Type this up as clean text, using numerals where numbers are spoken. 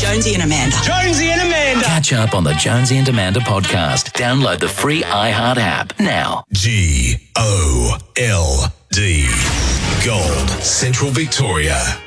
Jonesy and Amanda. Jonesy and Amanda. Catch up on the Jonesy and Amanda podcast. Download the free iHeart app now. GOLD. Gold. Central Victoria.